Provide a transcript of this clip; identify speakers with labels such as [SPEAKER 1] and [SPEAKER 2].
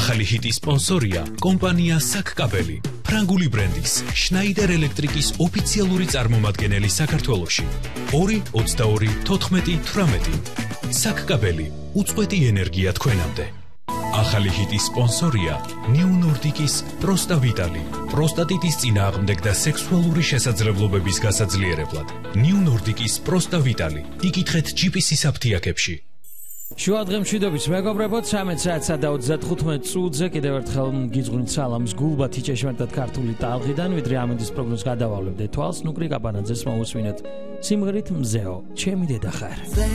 [SPEAKER 1] ახალი ჰიტის სპონსორია კომპანია საკკაბელი, ფრანგული ბრენდის შნაიდერ ელექტრიკის ოფიციალური წარმომადგენელი საქართველოში. 2-22-14-18 საკკაბელი, უწყვეტი ენერგია თქვენამდე. ახალი ჰიტის სპონსორია New Nordic-ის პროსტა ვიტალი, პროსტატიტის წინააღმდეგ და სექსუალური შესაძლებლობების გასაძლიერებლად. New Nordic-ის პროსტა ვიტალი, იკითხეთ GPC-ის აფთიაქებში.
[SPEAKER 2] შუა დღემშვიდობის მეგობრებო, 13 საათსა და 35 წუთზე კიდევ ერთხელ გიძღვნით სალამს გულბათი ჭეშმარიტად ქართული ტალღიდან, ვიდრე ამინდის პროგნოზს გადავავლებდეთ თვალს, ნუკრი კაპანაძეს მოусვინეთ სიმღერით მზეო, ჩემი დედა ხარ.